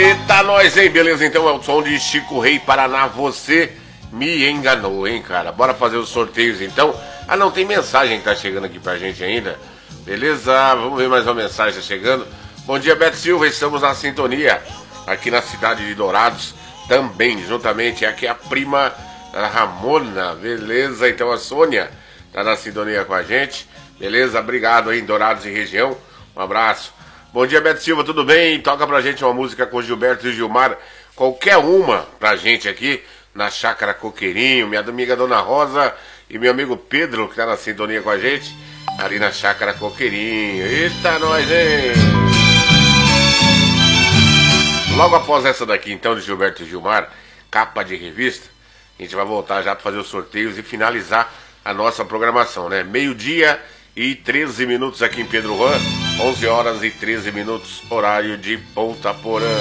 Eita, nós, hein? Beleza, então é o som de Chico Rei Paraná. Você me enganou, hein, cara? Bora fazer os sorteios, então. Ah, não, tem mensagem que tá chegando aqui pra gente ainda. Beleza, vamos ver mais uma mensagem chegando. Bom dia, Beto Silva, estamos na sintonia aqui na cidade de Dourados também, juntamente. Aqui é a prima Ramona, beleza? Então a Sônia tá na sintonia com a gente. Beleza, obrigado aí, Dourados e região. Um abraço. Bom dia, Beto Silva, tudo bem? Toca pra gente uma música com Gilberto e Gilmar, qualquer uma pra gente aqui na Chácara Coqueirinho, minha amiga Dona Rosa e meu amigo Pedro, que tá na sintonia com a gente, ali na Chácara Coqueirinho. Eita, nós, hein? Logo após essa daqui, então, de Gilberto e Gilmar, capa de revista, a gente vai voltar já para fazer os sorteios e finalizar a nossa programação, né? 12h e 13 minutos aqui em Pedro Juan, 11 horas e 13 minutos, horário de Ponta Porã.